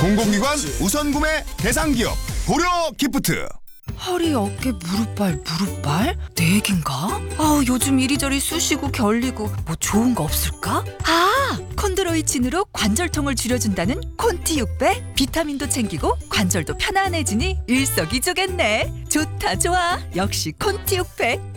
공공기관 우선 구매 대상 기업 고려 기프트. 허리, 어깨, 무릎발? 내 얘긴가? 요즘 이리저리 쑤시고 결리고 뭐 좋은 거 없을까? 콘드로이친으로 관절통을 줄여준다는 콘티 600. 비타민도 챙기고 관절도 편안해지니 일석이조겠네. 좋다 좋아. 역시 콘티 600.